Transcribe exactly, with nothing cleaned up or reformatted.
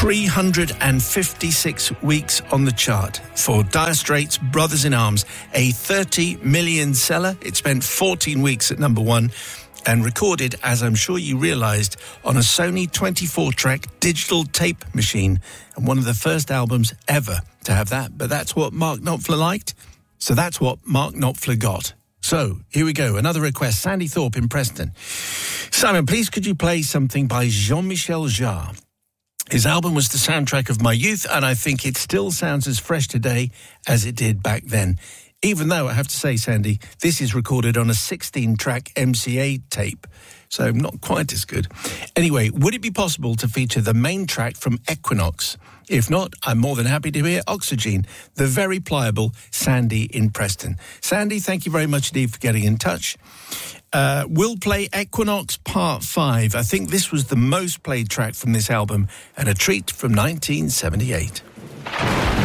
three hundred fifty-six weeks on the chart for Dire Straits' Brothers in Arms, a thirty million seller. It spent fourteen weeks at number one and recorded, as I'm sure you realised, on a Sony twenty-four track digital tape machine, and one of the first albums ever to have that. But that's what Mark Knopfler liked, so that's what Mark Knopfler got. So, here we go, another request, Sandy Thorpe in Preston. Simon, please could you play something by Jean-Michel Jarre? His album was the soundtrack of my youth, and I think it still sounds as fresh today as it did back then. Even though, I have to say, Sandy, this is recorded on a sixteen track M C A tape, so not quite as good. Anyway, would it be possible to feature the main track from Equinox? If not, I'm more than happy to hear Oxygen, the very pliable Sandy in Preston. Sandy, thank you very much indeed for getting in touch. Uh, we'll play Equinox Part five. I think this was the most played track from this album, and a treat from nineteen seventy-eight.